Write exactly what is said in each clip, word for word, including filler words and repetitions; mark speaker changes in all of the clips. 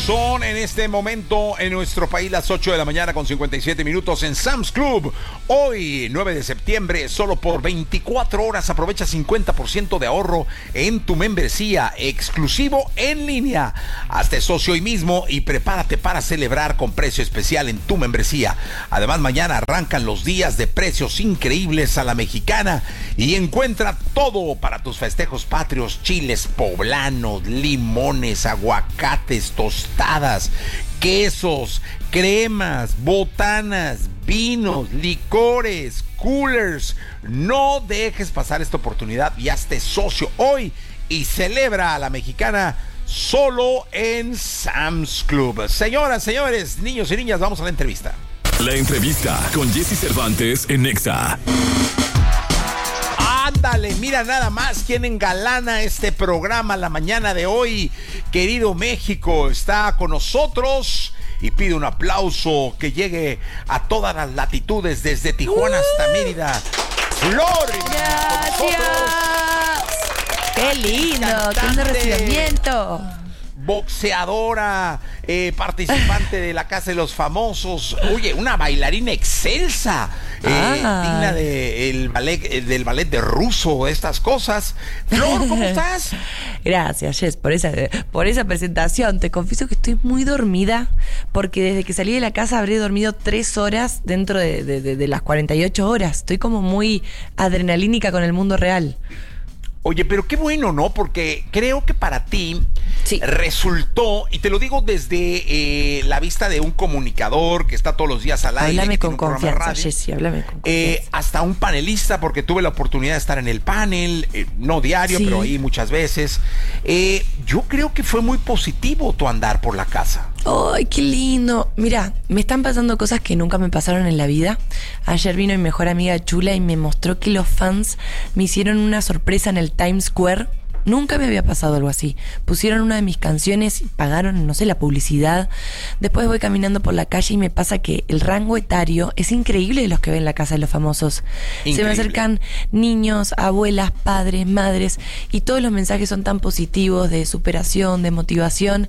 Speaker 1: Son en este momento en nuestro país las ocho de la mañana con cincuenta y siete minutos en Sam's Club. Hoy, nueve de septiembre, solo por veinticuatro horas aprovecha cincuenta por ciento de ahorro en tu membresía, exclusivo en línea. Hazte socio hoy mismo y prepárate para celebrar con precio especial en tu membresía. Además, mañana arrancan los días de precios increíbles a la mexicana y encuentra todo para tus festejos patrios: chiles poblanos, limones, aguacates, tostadas, quesos, cremas, botanas, vinos, licores, coolers. No dejes pasar esta oportunidad y hazte socio hoy y celebra a la mexicana solo en Sam's Club. Señoras, señores, niños y niñas, vamos a la entrevista.
Speaker 2: La entrevista con Jesse Cervantes en Nexa.
Speaker 1: Ándale, mira nada más quién engalana este programa la mañana de hoy. Querido México, está con nosotros y pide un aplauso que llegue a todas las latitudes, desde Tijuana uh, hasta Mérida. Flor,
Speaker 3: gracias. Qué lindo, qué lindo recibimiento.
Speaker 1: Boxeadora, eh, participante de la Casa de los Famosos. Oye, una bailarina excelsa, eh,
Speaker 3: ah.
Speaker 1: digna de el ballet, eh, del ballet de ruso, estas cosas. Flor, ¿cómo estás?
Speaker 3: Gracias, Jess, por esa, por esa presentación. Te confieso que estoy muy dormida, porque desde que salí de la casa habré dormido tres horas dentro de, de, de, de las cuarenta y ocho horas. Estoy como muy adrenalínica con el mundo real.
Speaker 1: Oye, pero qué bueno, ¿no? Porque creo que para ti
Speaker 3: sí.
Speaker 1: resultó, y te lo digo desde eh, la vista de un comunicador que está todos los días al aire.
Speaker 3: Háblame con confianza, Jessy, háblame con confianza.
Speaker 1: Eh, hasta un panelista, porque tuve la oportunidad de estar en el panel, eh, no diario, sí. pero ahí muchas veces. Eh, yo creo que fue muy positivo tu andar por la casa.
Speaker 3: ¡Ay, qué lindo! Mira, me están pasando cosas que nunca me pasaron en la vida. Ayer vino mi mejor amiga Chula y me mostró que los fans me hicieron una sorpresa en el Times Square. Nunca me había pasado algo así. Pusieron una de mis canciones y pagaron, no sé, la publicidad. Después voy caminando por la calle y me pasa que el rango etario es increíble de los que ven la Casa de los Famosos. Increíble. Se me acercan niños, abuelas, padres, madres, y todos los mensajes son tan positivos, de superación, de motivación.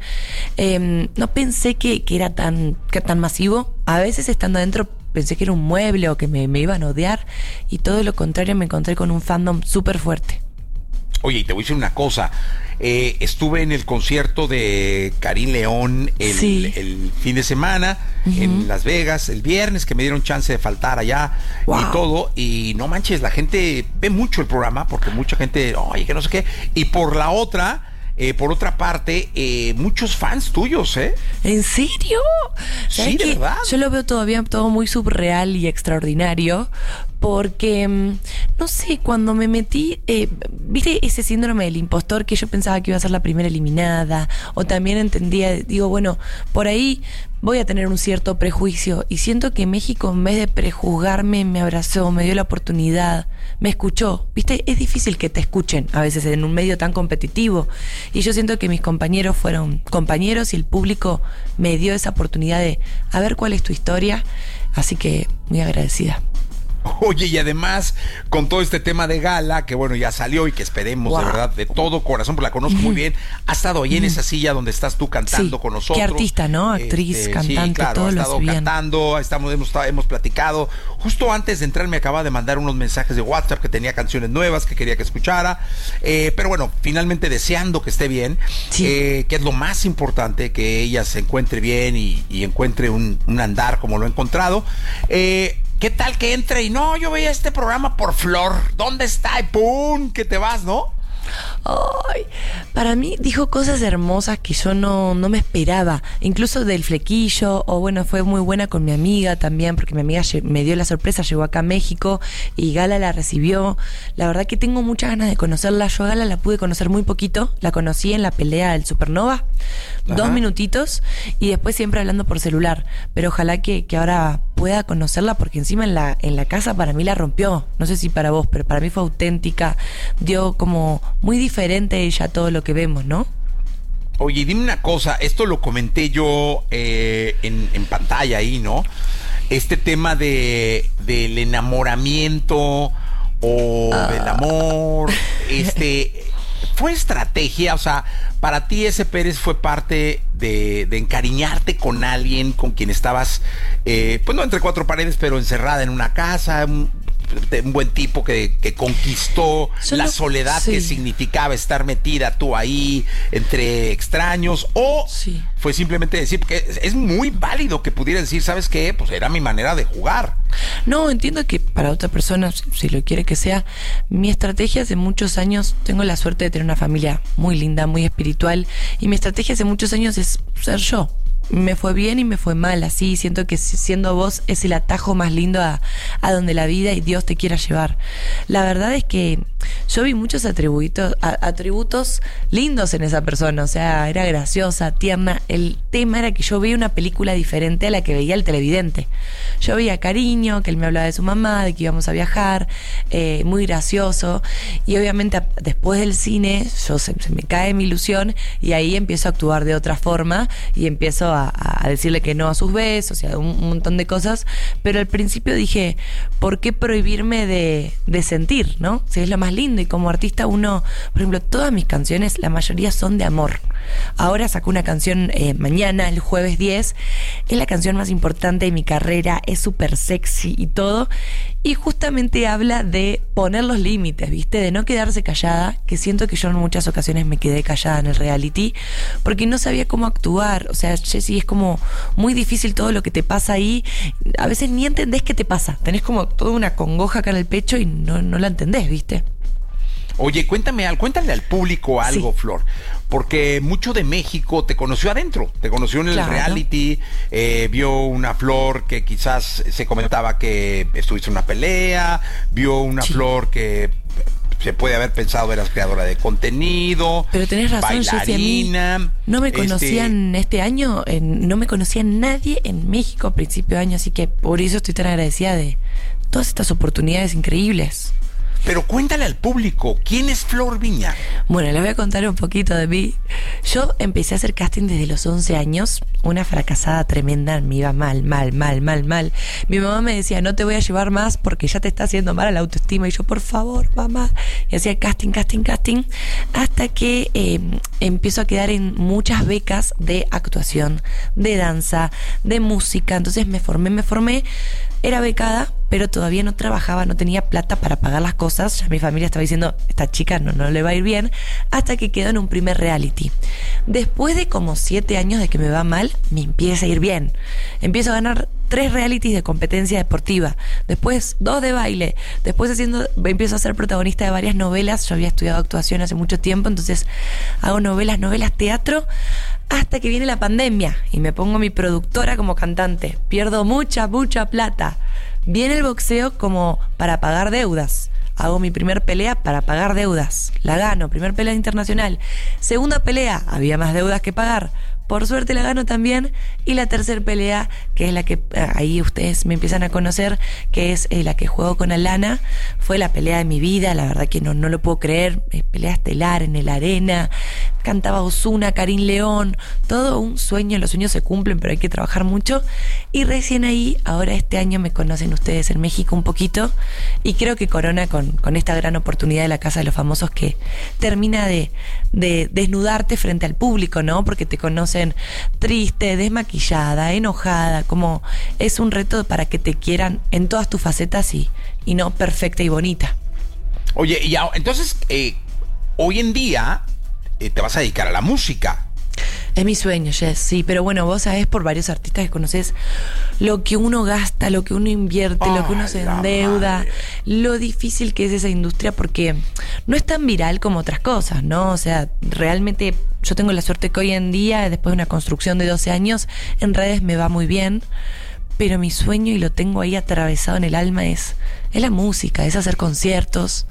Speaker 3: Eh, no pensé que, que era tan, que tan masivo. A veces estando adentro pensé que era un mueble o que me, me iban a odiar, y todo lo contrario, me encontré con un fandom súper fuerte.
Speaker 1: Oye, y te voy a decir una cosa, eh, estuve en el concierto de Karim León el,
Speaker 3: sí.
Speaker 1: el fin de semana, uh-huh. en Las Vegas, el viernes, que me dieron chance de faltar allá, wow. y todo, y no manches, la gente ve mucho el programa, porque mucha gente, oye, que no sé qué, y por la otra... Eh, por otra parte, eh, muchos fans tuyos, ¿eh?
Speaker 3: ¿En serio?
Speaker 1: Sí, de verdad.
Speaker 3: Yo lo veo todavía todo muy subreal y extraordinario, porque, no sé, cuando me metí, eh, ¿viste ese síndrome del impostor que yo pensaba que iba a ser la primera eliminada? O también entendía, digo, bueno, por ahí voy a tener un cierto prejuicio, y siento que México, en vez de prejuzgarme, me abrazó, me dio la oportunidad, me escuchó. ¿Viste? Es difícil que te escuchen a veces en un medio tan competitivo, y yo siento que mis compañeros fueron compañeros y el público me dio esa oportunidad de a ver cuál es tu historia, así que muy agradecida.
Speaker 1: Oye, y además, con todo este tema de gala, que bueno, ya salió y que esperemos, wow. de verdad, de todo corazón, porque la conozco mm. muy bien, ha estado ahí mm. en esa silla donde estás tú cantando sí. con nosotros.
Speaker 3: Qué artista, ¿no? Actriz, este, cantante,
Speaker 1: sí, claro,
Speaker 3: todo
Speaker 1: ha
Speaker 3: lo
Speaker 1: estado
Speaker 3: hace bien.
Speaker 1: cantando, estamos, hemos, hemos platicado. Justo antes de entrar me acaba de mandar unos mensajes de WhatsApp que tenía canciones nuevas que quería que escuchara, eh, pero bueno, finalmente deseando que esté bien, sí. eh, que es lo más importante, que ella se encuentre bien y, y encuentre un, un andar como lo ha encontrado. Eh, ¿Qué tal que entre y no, yo veía este programa por Flor? ¿Dónde está? Y ¡pum! Que te vas, ¿no?
Speaker 3: Ay, para mí dijo cosas hermosas que yo no, no me esperaba, incluso del flequillo, o bueno, fue muy buena con mi amiga también, porque mi amiga me dio la sorpresa, llegó acá a México y Gala la recibió. La verdad que tengo muchas ganas de conocerla. Yo a Gala la pude conocer muy poquito, la conocí en la pelea del Supernova, Ajá. dos minutitos, y después siempre hablando por celular, pero ojalá que, que ahora pueda conocerla, porque encima en la, en la casa para mí la rompió. No sé si para vos, pero para mí fue auténtica, dio como muy diferente ella a todo lo que vemos, ¿no?
Speaker 1: Oye, dime una cosa, esto lo comenté yo eh, en, en pantalla ahí, ¿no? Este tema de del enamoramiento o uh. del amor, este... ¿Fue estrategia? O sea, para ti ese Pérez fue parte de, de encariñarte con alguien con quien estabas, eh, pues no entre cuatro paredes, pero encerrada en una casa, un, un buen tipo que, que conquistó Yo la no, soledad sí. que significaba estar metida tú ahí entre extraños, o sí. fue simplemente decir, porque es, es muy válido que pudiera decir, ¿sabes qué? Pues era mi manera de jugar.
Speaker 3: No, entiendo que para otra persona, si, si lo quiere que sea, mi estrategia hace muchos años, tengo la suerte de tener una familia muy linda, muy espiritual, y mi estrategia hace muchos años es ser yo. Me fue bien y me fue mal, así siento que siendo vos es el atajo más lindo a, a donde la vida y Dios te quiera llevar. La verdad es que yo vi muchos atributos, a, atributos lindos en esa persona, o sea, era graciosa, tierna. El tema era que yo veía una película diferente a la que veía el televidente. Yo veía cariño, que él me hablaba de su mamá, de que íbamos a viajar, eh, muy gracioso, y obviamente a, después del cine yo se, se me cae mi ilusión y ahí empiezo a actuar de otra forma y empiezo a a decirle que no a sus besos, o sea, un, un montón de cosas, pero al principio dije, ¿por qué prohibirme de, de sentir, no? Si es lo más lindo, y como artista uno, por ejemplo, todas mis canciones, la mayoría son de amor. Ahora sacó una canción eh, mañana, el jueves diez, es la canción más importante de mi carrera, es súper sexy y todo, y justamente habla de poner los límites, ¿viste? De no quedarse callada, que siento que yo en muchas ocasiones me quedé callada en el reality, porque no sabía cómo actuar. O sea, Jessy, es como muy difícil todo lo que te pasa ahí, a veces ni entendés qué te pasa, tenés como toda una congoja acá en el pecho y no, no la entendés, ¿viste?
Speaker 1: Oye, cuéntame, cuéntale al público algo, sí. Flor, porque mucho de México te conoció adentro, te conoció en el claro. reality, eh, vio una Flor que quizás se comentaba que estuviste en una pelea, vio una sí. Flor que se puede haber pensado eras creadora de contenido,
Speaker 3: pero tenés razón, bailarina. Jessy, no me conocían este, este año, en, no me conocía nadie en México a principio de año, así que por eso estoy tan agradecida de todas estas oportunidades increíbles.
Speaker 1: Pero cuéntale al público, ¿quién es Flor Viña?
Speaker 3: Bueno, les voy a contar un poquito de mí. Yo empecé a hacer casting desde los once años, una fracasada tremenda, me iba mal, mal, mal, mal, mal. Mi mamá me decía, no te voy a llevar más porque ya te está haciendo mal la autoestima. Y yo, por favor, mamá. Y hacía casting, casting, casting, hasta que eh, empiezo a quedar en muchas becas de actuación, de danza, de música. Entonces me formé, me formé. Era becada, pero todavía no trabajaba, no tenía plata para pagar las cosas. Ya mi familia estaba diciendo, esta chica no, no le va a ir bien, hasta que quedó en un primer reality. Después de como siete años de que me va mal, me empieza a ir bien. Empiezo a ganar tres realities de competencia deportiva, después dos de baile, después haciendo, empiezo a ser protagonista de varias novelas. Yo había estudiado actuación hace mucho tiempo, entonces hago novelas, novelas, teatro, hasta que viene la pandemia y me pongo mi productora como cantante. Pierdo mucha, mucha plata. Viene el boxeo como para pagar deudas. Hago mi primer pelea para pagar deudas. La gano, primer pelea internacional. Segunda pelea, había más deudas que pagar. Por suerte la gano también. Y la tercera pelea, que es la que ahí ustedes me empiezan a conocer, que es eh, la que juego con Alana, fue la pelea de mi vida. La verdad que no, no lo puedo creer. Eh, pelea estelar en el Arena. Cantaba Ozuna, Karim León. Todo un sueño. Los sueños se cumplen, pero hay que trabajar mucho. Y recién ahí, ahora este año me conocen ustedes en México un poquito. Y creo que corona con, con esta gran oportunidad de la Casa de los Famosos, que termina de, de desnudarte frente al público, ¿no? Porque te conocen triste, desmaquillada, enojada, como es un reto para que te quieran en todas tus facetas y, y no perfecta y bonita.
Speaker 1: Oye, y ya, entonces, eh, hoy en día eh, te vas a dedicar a la música.
Speaker 3: Es mi sueño, Jess, sí, pero bueno, vos sabés por varios artistas que conoces lo que uno gasta, lo que uno invierte, oh, lo que uno se endeuda, madre. Lo difícil que es esa industria, porque no es tan viral como otras cosas, ¿no? O sea, realmente yo tengo la suerte que hoy en día, después de una construcción de doce años, en redes me va muy bien, pero mi sueño, y lo tengo ahí atravesado en el alma, es, es la música, es hacer conciertos.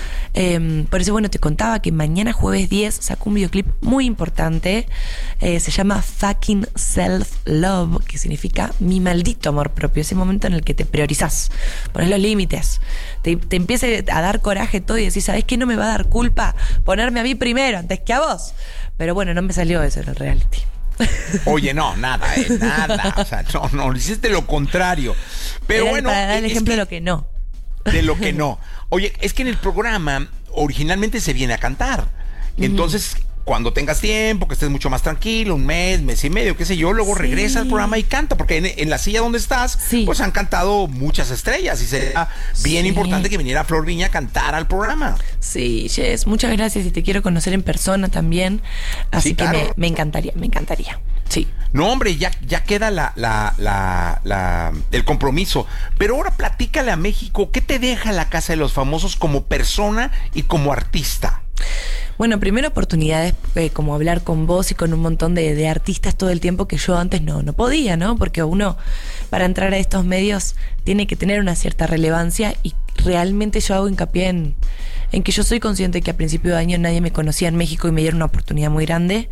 Speaker 3: Eh, por eso, bueno, te contaba que mañana jueves diez saco un videoclip muy importante, eh, se llama Fucking Self Love, que significa mi maldito amor propio, ese momento en el que te priorizás, pones los límites, te, te empieza a dar coraje todo y decís, ¿sabés qué? No me va a dar culpa ponerme a mí primero antes que a vos. Pero bueno, no me salió eso en el reality.
Speaker 1: Oye, no, nada, eh, nada, o sea, no, no, hiciste lo contrario. Pero
Speaker 3: Era
Speaker 1: bueno,
Speaker 3: para dar el ejemplo
Speaker 1: que,
Speaker 3: de lo que no.
Speaker 1: De lo que no. Oye, es que en el programa originalmente se viene a cantar. Entonces, cuando tengas tiempo, que estés mucho más tranquilo, un mes, mes y medio, qué sé yo, luego
Speaker 3: Sí.
Speaker 1: regresa al programa y canta, porque en, en la silla donde estás,
Speaker 3: Sí.
Speaker 1: pues han cantado muchas estrellas y sería bien
Speaker 3: Sí.
Speaker 1: importante que viniera Flor Viña a cantar al programa.
Speaker 3: Sí, Jess, muchas gracias y te quiero conocer en persona también. Así
Speaker 1: Sí,
Speaker 3: que
Speaker 1: claro.
Speaker 3: me, me encantaría, me encantaría. Sí.
Speaker 1: No, hombre, ya, ya queda la, la, la, la, el compromiso. Pero ahora platícale a México, ¿qué te deja la Casa de los Famosos como persona y como artista?
Speaker 3: Bueno, primero oportunidades eh, como hablar con vos y con un montón de, de artistas todo el tiempo que yo antes no, no podía, ¿no? Porque uno, para entrar a estos medios, tiene que tener una cierta relevancia y realmente yo hago hincapié en, en que yo soy consciente que a principio de año nadie me conocía en México y me dieron una oportunidad muy grande.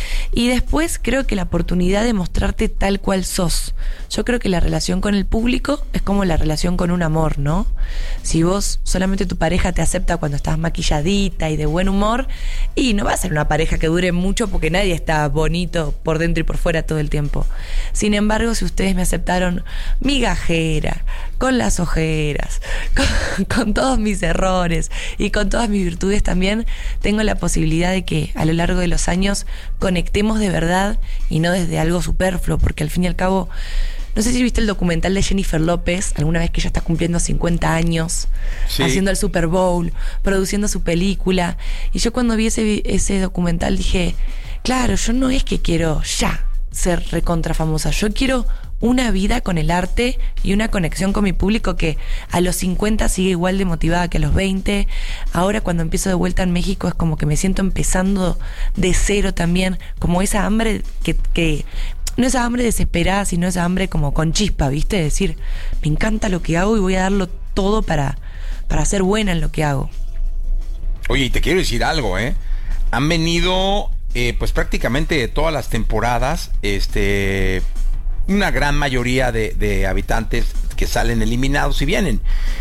Speaker 3: Y después creo que la oportunidad de mostrarte tal cual sos. Yo creo que la relación con el público es como la relación con un amor, ¿no? Si vos solamente tu pareja te acepta cuando estás maquilladita y de buen humor, y no va a ser una pareja que dure mucho porque nadie está bonito por dentro y por fuera todo el tiempo. Sin embargo, si ustedes me aceptaron migajera, con las ojeras, con, con todos mis errores y con todas mis virtudes también, tengo la posibilidad de que a lo largo de los años conectemos de verdad y no desde algo superfluo, porque al fin y al cabo, no sé si viste el documental de Jennifer López, alguna vez que ella está cumpliendo cincuenta años,
Speaker 1: Sí.
Speaker 3: haciendo el Super Bowl, produciendo su película. Y yo cuando vi ese, ese documental dije, claro, yo no es que quiero ya ser recontra famosa, yo quiero una vida con el arte y una conexión con mi público que a los cincuenta sigue igual de motivada que a los veinte. Ahora cuando empiezo de vuelta en México es como que me siento empezando de cero también, como esa hambre que... que no esa hambre desesperada, sino esa hambre como con chispa, ¿viste? Decir, me encanta lo que hago y voy a darlo todo para, para ser buena en lo que hago.
Speaker 1: Oye, y te quiero decir algo, ¿eh? Han venido, eh, pues prácticamente todas las temporadas, este, una gran mayoría de, de habitantes que salen eliminados y vienen.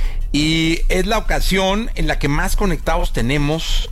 Speaker 1: Y es la ocasión en la que más conectados tenemos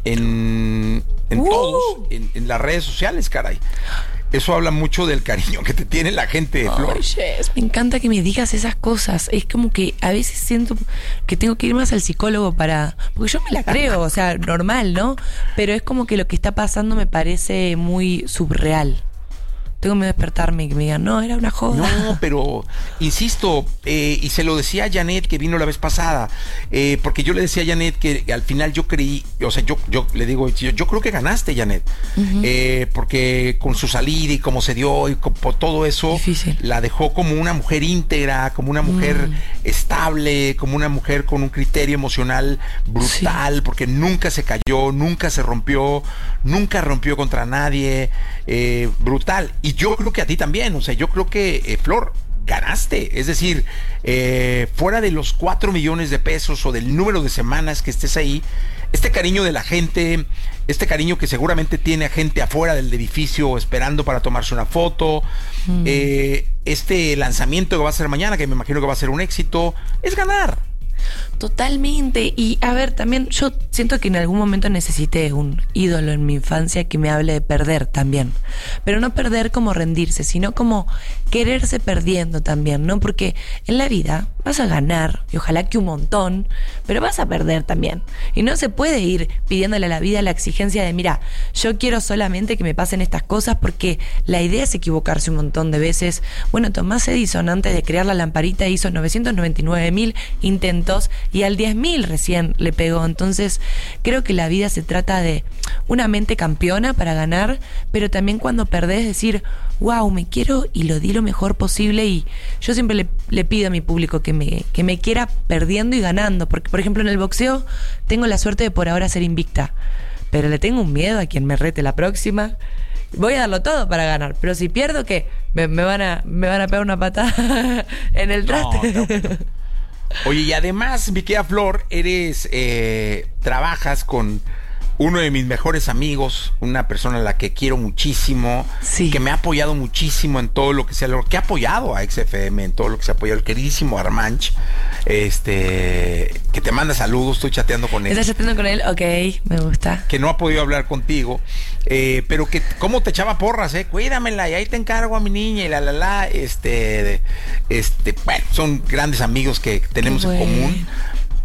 Speaker 1: en, en
Speaker 3: Uh.
Speaker 1: todos, en, en las redes sociales, caray. Eso habla mucho del cariño que te tiene la gente, Flor.
Speaker 3: Ay, Jess, me encanta que me digas esas cosas. Es como que a veces siento que tengo que ir más al psicólogo para... Porque yo me la creo, o sea, normal, ¿no? Pero es como que lo que está pasando me parece muy subreal. Tengo que despertarme y que me digan, no, era una joda.
Speaker 1: No, pero insisto, eh, y se lo decía a Janet que vino la vez pasada, eh, porque yo le decía a Janet que al final yo creí, o sea, yo, yo le digo, yo, yo creo que ganaste, Janet, uh-huh. eh, porque con su salida y cómo se dio y con, por todo eso,
Speaker 3: difícil.
Speaker 1: La dejó como una mujer íntegra, como una mujer mm. estable, como una mujer con un criterio emocional brutal, sí. porque nunca se cayó, nunca se rompió, nunca rompió contra nadie, eh, brutal. Y yo creo que a ti también, o sea, yo creo que, eh, Flor, ganaste. Es decir, eh, fuera de los cuatro millones de pesos o del número de semanas que estés ahí, este cariño de la gente, este cariño que seguramente tiene a gente afuera del edificio esperando para tomarse una foto, mm. eh, este lanzamiento que va a ser mañana, que me imagino que va a ser un éxito, es ganar.
Speaker 3: Totalmente. Y a ver, también yo siento que en algún momento necesité un ídolo en mi infancia que me hable de perder también. Pero no perder como rendirse, sino como quererse perdiendo también, ¿no? Porque en la vida vas a ganar, y ojalá que un montón, pero vas a perder también. Y no se puede ir pidiéndole a la vida la exigencia de, mira, yo quiero solamente que me pasen estas cosas, porque la idea es equivocarse un montón de veces. Bueno, Tomás Edison, antes de crear la lamparita, hizo novecientos noventa y nueve mil intentos y al diez mil recién le pegó. Entonces creo que la vida se trata de una mente campeona para ganar, pero también cuando perdés decir, wow, me quiero y lo di lo mejor posible. Y yo siempre le, le pido a mi público que me, que me quiera perdiendo y ganando, porque por ejemplo en el boxeo tengo la suerte de por ahora ser invicta, pero le tengo un miedo a quien me rete la próxima. Voy a darlo todo para ganar, pero si pierdo, ¿qué? Me, me van a me van a pegar una patada en el traste.
Speaker 1: No, no. Oye, y además, mi querida Flor, eres, eh, trabajas con uno de mis mejores amigos, una persona a la que quiero muchísimo,
Speaker 3: sí.
Speaker 1: que me ha apoyado muchísimo en todo lo que sea, lo que ha apoyado a X F M, en todo lo que se ha apoyado, el queridísimo Armanch, este, que te manda saludos, estoy chateando con él.
Speaker 3: ¿Estás chateando con él? Ok, me gusta.
Speaker 1: Que no ha podido hablar contigo, eh, pero que cómo te echaba porras, eh, cuídamela y ahí te encargo a mi niña y la la la, este, este, bueno, son grandes amigos que tenemos
Speaker 3: bueno.
Speaker 1: en común.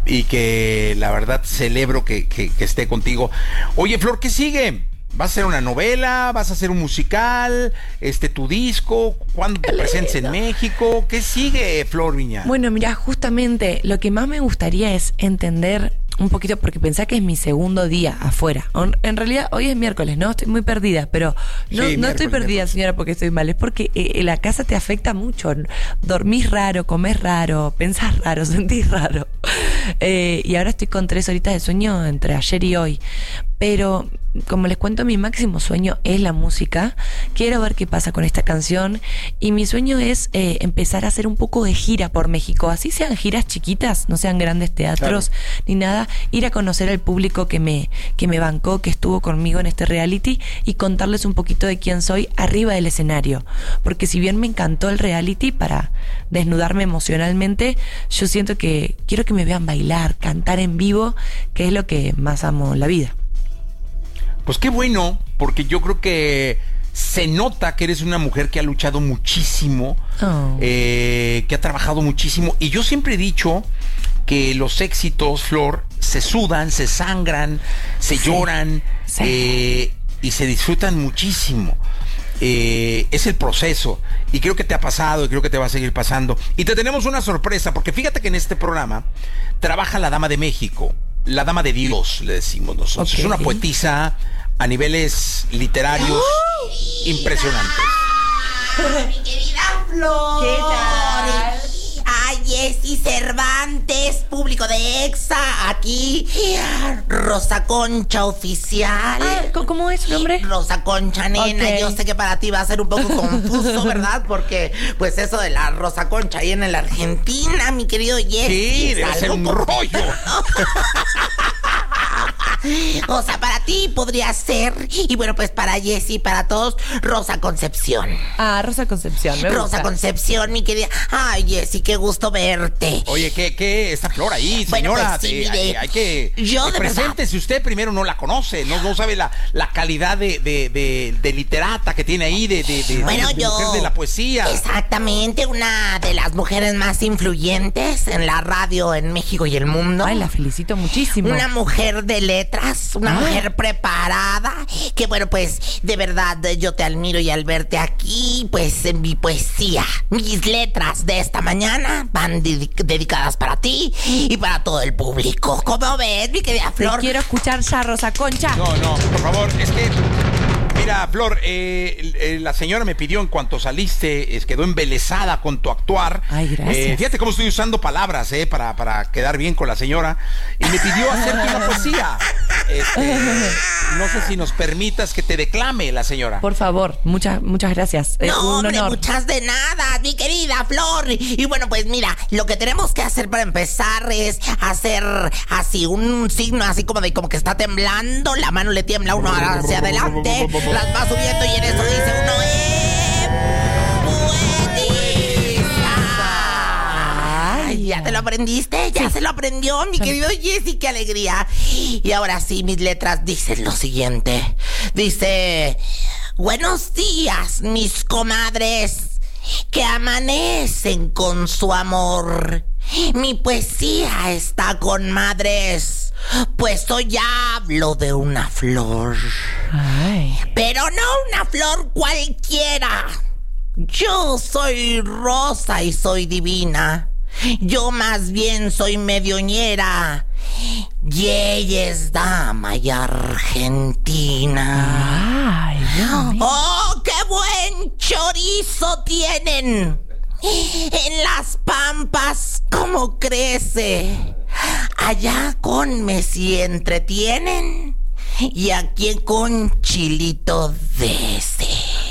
Speaker 1: y que la verdad celebro que, que, que esté contigo. Oye, Flor, ¿qué sigue? ¿Vas a hacer una novela? ¿Vas a hacer un musical? Este, ¿tu disco? ¿Cuándo te presentes en México? ¿Qué sigue, Flor Viña?
Speaker 3: Bueno, mira, justamente lo que más me gustaría es entender un poquito, porque pensé que es mi segundo día afuera. En realidad, hoy es miércoles, ¿no? Estoy muy perdida, pero no, sí, no estoy perdida, miércoles. Señora, porque estoy mal. Es porque eh, la casa te afecta mucho. Dormís raro, comés raro, pensás raro, sentís raro. Eh, y ahora estoy con tres horitas de sueño entre ayer y hoy. Pero, como les cuento, mi máximo sueño es la música. Quiero ver qué pasa con esta canción. Y mi sueño es eh, empezar a hacer un poco de gira por México. Así sean giras chiquitas, no sean grandes teatros, claro, ni nada. Ir a conocer al público que me, que me bancó, que estuvo conmigo en este reality, y contarles un poquito de quién soy arriba del escenario. Porque si bien me encantó el reality para desnudarme emocionalmente, yo siento que quiero que me vean bailar, cantar en vivo, que es lo que más amo en la vida.
Speaker 1: Pues qué bueno, porque yo creo que se nota que eres una mujer que ha luchado muchísimo, oh. eh, que ha trabajado muchísimo. Y yo siempre he dicho que los éxitos, Flor, se sudan, se sangran, se sí. lloran sí. Eh, y se disfrutan muchísimo. Eh, es el proceso, y creo que te ha pasado y creo que te va a seguir pasando. Y te tenemos una sorpresa, porque fíjate que en este programa trabaja la Dama de México, la Dama de Dios, le decimos nosotros. Okay. Es una poetisa a niveles literarios ¡ay! Impresionantes.
Speaker 4: Mi querida Flor.
Speaker 3: ¿Qué tal?
Speaker 4: Ay, Jessy Cervantes, público de Exa, aquí Rosa Concha Oficial.
Speaker 3: Ah, ¿cómo es su nombre?
Speaker 4: Rosa Concha, nena. Okay. Yo sé que para ti va a ser un poco confuso, ¿verdad? Porque, pues, eso de la Rosa Concha ahí en la Argentina, mi querido Jessy.
Speaker 1: Sí, debe ser un rollo.
Speaker 4: O sea, para ti podría ser, y bueno, pues para Jessy, para todos, Rosa Concepción.
Speaker 3: Ah, Rosa Concepción, me
Speaker 4: Rosa
Speaker 3: gusta.
Speaker 4: Concepción, mi querida. Ay, Jessy, qué gusto verte.
Speaker 1: Oye, ¿qué, qué? Esta Flor ahí, señora.
Speaker 4: Bueno, pues, sí,
Speaker 1: eh,
Speaker 4: mire,
Speaker 1: hay, hay que...
Speaker 4: yo de
Speaker 1: presente, si usted primero no la conoce, no, no sabe la, la calidad de, de, de, de literata que tiene ahí, de, de, de,
Speaker 4: bueno,
Speaker 1: de, de
Speaker 4: yo,
Speaker 1: mujer de la poesía.
Speaker 4: Exactamente, una de las mujeres más influyentes en la radio en México y el mundo.
Speaker 3: Ay, la felicito muchísimo.
Speaker 4: Una mujer de letras, una ah. mujer preparada, que bueno, pues, de verdad, yo te admiro, y al verte aquí, pues, en mi poesía, mis letras de esta mañana van de- dedicadas para ti y para todo el público. ¿Cómo ves, mi querida Flor?
Speaker 3: Te quiero escuchar ya, Rosa Concha.
Speaker 1: No, no, por favor, es que... Mira, Flor, eh, eh, la señora me pidió en cuanto saliste, es, quedó embelesada con tu actuar.
Speaker 3: Ay, gracias.
Speaker 1: Eh, fíjate cómo estoy usando palabras, eh, para, para quedar bien con la señora. Y me pidió hacerte una poesía. Este, no sé si nos permitas que te declame la señora.
Speaker 3: Por favor, muchas, muchas gracias.
Speaker 4: No,
Speaker 3: eh, un
Speaker 4: hombre,
Speaker 3: honor.
Speaker 4: muchas de nada, mi querida Flor. Y bueno, pues mira, lo que tenemos que hacer para empezar es hacer así un signo, así como de como que está temblando, la mano le tiembla a uno hacia adelante, las va subiendo y en eso dice uno ¡eh! ¡Poetisa! Ay, ¿ya te lo aprendiste? ¿Ya sí. se lo aprendió, mi sí. querido Jessy? ¡Qué alegría! Y ahora sí, mis letras dicen lo siguiente. Dice: buenos días, mis comadres, que amanecen con su amor. Mi poesía está con madres, pues hoy hablo de una flor.
Speaker 3: Ay.
Speaker 4: Pero no una flor cualquiera. Yo soy rosa y soy divina. Yo más bien soy medioñera. Y ella es dama y argentina.
Speaker 3: Ay, Dios mío.
Speaker 4: ¡Oh, qué buen chorizo tienen! En las pampas, ¿cómo crece? Allá con Messi entretienen, y aquí con chilito de ese.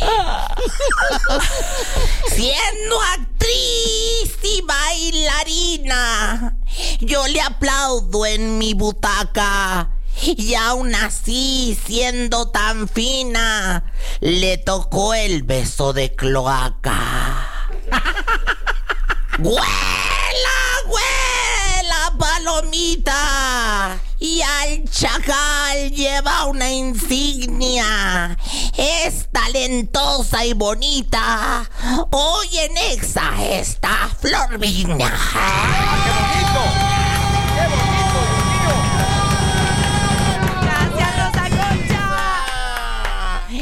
Speaker 4: Siendo actriz y bailarina, yo le aplaudo en mi butaca. Y aún así, siendo tan fina, le tocó el beso de cloaca. ¡Huela, huela, palomita! Y al chacal lleva una insignia. Es talentosa y bonita. Hoy en Exa está Flor Viña.
Speaker 1: ¡Ah, qué bonito! ¡Qué bonito!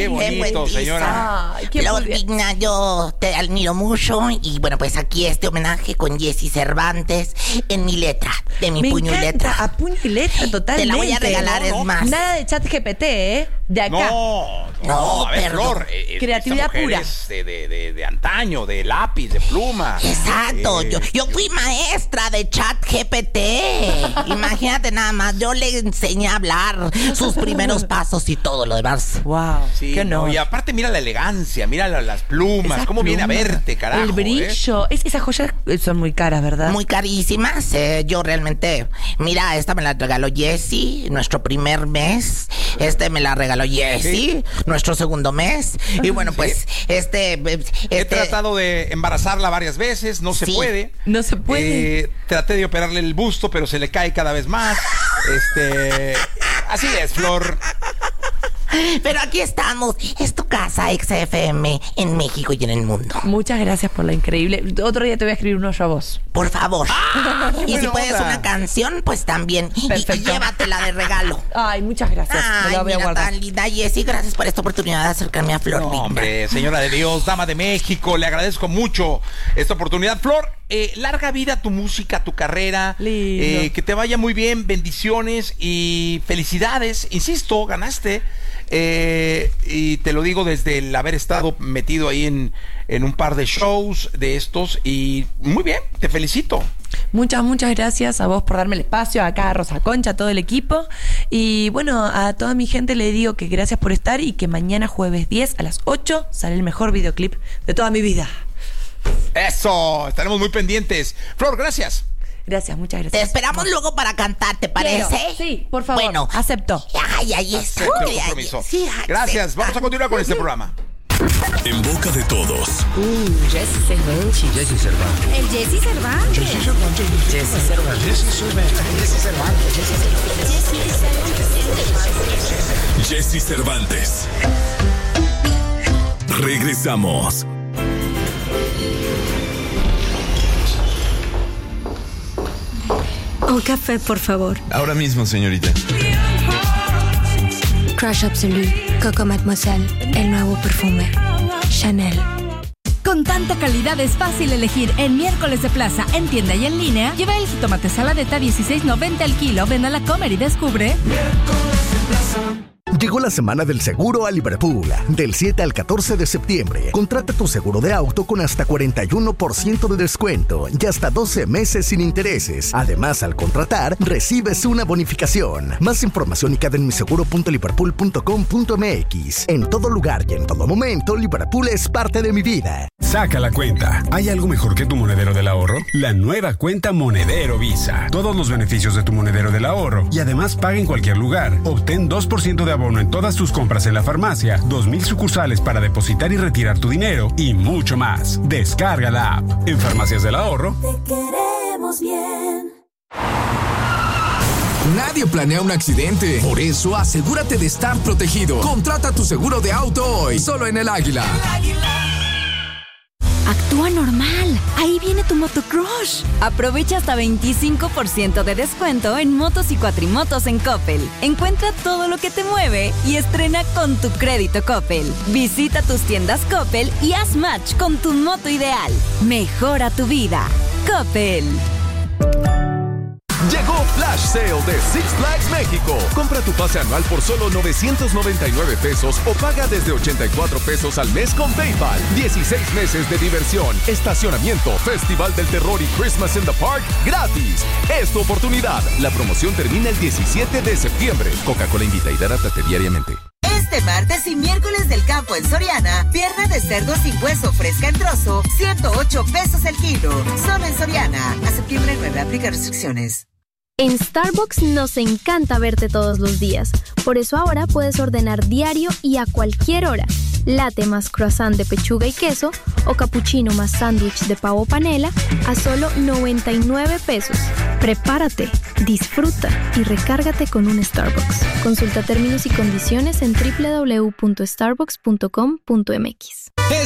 Speaker 1: Qué bonito, señora.
Speaker 3: Ay, qué
Speaker 4: Flor
Speaker 3: muy bien.
Speaker 4: Vigna, yo te admiro mucho. Y bueno, pues aquí este homenaje con Jessy Cervantes en mi letra, de mi
Speaker 3: Me
Speaker 4: puño y
Speaker 3: encanta,
Speaker 4: letra.
Speaker 3: a puño y letra, totalmente.
Speaker 4: Te la voy a regalar,
Speaker 1: No, no.
Speaker 4: es más.
Speaker 3: Nada de chat G P T, ¿eh? De acá.
Speaker 1: No, no,
Speaker 4: No,
Speaker 1: a ver,
Speaker 4: perdón.
Speaker 1: Flor. eh,
Speaker 3: Creatividad
Speaker 1: esta mujer
Speaker 3: pura.
Speaker 1: es De, de, de, de antaño, de lápiz, de pluma.
Speaker 4: Exacto,
Speaker 1: Eh,
Speaker 4: yo, yo fui maestra de chat G P T. Imagínate nada más, yo le enseñé a hablar sus primeros pasos y todo lo demás.
Speaker 3: Wow,
Speaker 1: Sí,
Speaker 3: qué
Speaker 1: no,
Speaker 3: honor.
Speaker 1: y aparte mira la elegancia, mira la- las plumas,
Speaker 3: Esas
Speaker 1: cómo viene a
Speaker 3: plumas,
Speaker 1: verte, carajo.
Speaker 3: El
Speaker 1: ¿eh?
Speaker 3: brillo. Es, esas joyas son muy caras, ¿verdad?
Speaker 4: Muy carísimas, eh, yo realmente, mira, esta me la regaló Jessy, nuestro primer mes, este me la regaló Jessy, nuestro segundo mes, y bueno, pues, este,
Speaker 1: He
Speaker 4: este,
Speaker 1: tratado de embarazarla varias veces, no se
Speaker 4: Sí.
Speaker 1: puede.
Speaker 3: No se puede.
Speaker 1: Eh, traté de operarle el busto, pero se le cae cada vez más. Este, así es, Flor.
Speaker 4: pero aquí estamos, es tu casa, X F M, en México y en el mundo.
Speaker 3: Muchas gracias por la increíble. Otro día te voy a escribir uno yo a vos.
Speaker 4: Por favor. y si
Speaker 1: buena
Speaker 4: puedes
Speaker 1: onda.
Speaker 4: una canción, pues también. Y- Y,
Speaker 3: Perfecto.
Speaker 4: llévatela de regalo.
Speaker 3: Ay, muchas gracias. Me
Speaker 4: Ay,
Speaker 3: la voy a
Speaker 4: mira,
Speaker 3: guardar.
Speaker 4: tan linda Jessy, gracias por esta oportunidad de acercarme a Flor
Speaker 1: No,
Speaker 4: Vigna.
Speaker 1: hombre, señora de Dios, dama de México, le agradezco mucho esta oportunidad. Flor, eh, larga vida a tu música, a tu carrera.
Speaker 3: Lindo.
Speaker 1: Eh, que te vaya muy bien, bendiciones y felicidades. Insisto, ganaste. Eh, y te lo digo desde el haber estado metido ahí en, en un par de shows de estos. Y muy bien, te felicito.
Speaker 3: Muchas, muchas gracias a vos por darme el espacio, acá a Rosa Concha, a todo el equipo. Y bueno, a toda mi gente le digo que gracias por estar y que mañana jueves diez a las ocho sale el mejor videoclip de toda mi vida.
Speaker 1: Eso, estaremos muy pendientes. Flor, gracias.
Speaker 3: Gracias, muchas
Speaker 4: Te
Speaker 3: gracias.
Speaker 4: esperamos luego para cantar, ¿te parece?
Speaker 3: Quiero. Sí, por favor.
Speaker 4: Bueno,
Speaker 3: Acepto.
Speaker 4: Ay, ay, es
Speaker 1: Acepto el compromiso. Gracias, vamos a continuar con este programa.
Speaker 2: En boca de todos.
Speaker 5: Jessy Cervantes.
Speaker 6: Jessy Cervantes.
Speaker 5: El Jessy Cervantes.
Speaker 6: Jessy Cervantes. Jessy Cervantes. Jessy Cervantes.
Speaker 2: Jessy Cervantes. Regresamos.
Speaker 7: Un café, por favor.
Speaker 8: Ahora mismo, señorita.
Speaker 7: Crush Absolute, Coco Mademoiselle, el nuevo perfume. Chanel.
Speaker 9: Con tanta calidad es fácil elegir. En miércoles de plaza, en tienda y en línea, lleva el jitomate saladeta dieciséis noventa el kilo. Ven a la Comer y descubre.
Speaker 10: Llegó la semana del seguro a Liverpool. Del siete al catorce de septiembre. Contrata tu seguro de auto con hasta cuarenta y uno por ciento de descuento y hasta doce meses sin intereses. Además, al contratar, recibes una bonificación. Más información y queda en miseguro punto liverpool punto com punto m x. En todo lugar y en todo momento, Liverpool es parte de mi vida.
Speaker 11: Saca la cuenta. ¿Hay algo mejor que tu monedero del ahorro? La nueva cuenta Monedero Visa. Todos los beneficios de tu monedero del ahorro y además paga en cualquier lugar. Obtén dos por ciento de abono en todas tus compras en la farmacia, dos mil sucursales para depositar y retirar tu dinero y mucho más. Descarga la app. En Farmacias del Ahorro.
Speaker 12: Te queremos bien.
Speaker 13: Nadie planea un accidente. Por eso, asegúrate de estar protegido. Contrata tu seguro de auto hoy. Solo en El Águila.
Speaker 7: Actúa normal. Ahí viene tu motocrush.
Speaker 9: Aprovecha hasta veinticinco por ciento de descuento en motos y cuatrimotos en Coppel. Encuentra todo lo que te mueve y estrena con tu crédito Coppel. Visita tus tiendas Coppel y haz match con tu moto ideal. Mejora tu vida. Coppel.
Speaker 14: Llegó Flash Sale de Six Flags México. Compra tu pase anual por solo novecientos noventa y nueve pesos o paga desde ochenta y cuatro pesos al mes con PayPal. dieciséis meses de diversión, estacionamiento, Festival del Terror y Christmas in the Park gratis. Es tu oportunidad. La promoción termina el diecisiete de septiembre. Coca-Cola invita y hidrátate diariamente.
Speaker 15: Este martes y miércoles del campo en Soriana, pierna de cerdo sin hueso fresca en trozo, ciento ocho pesos el kilo. Solo en Soriana. A septiembre nueve, aplica restricciones.
Speaker 16: En Starbucks nos encanta verte todos los días. Por eso ahora puedes ordenar diario y a cualquier hora. Latte más croissant de pechuga y queso o cappuccino más sándwich de pavo panela a solo noventa y nueve pesos. Prepárate, disfruta y recárgate con un Starbucks. Consulta términos y condiciones en doble u doble u doble u punto starbucks punto com punto m x.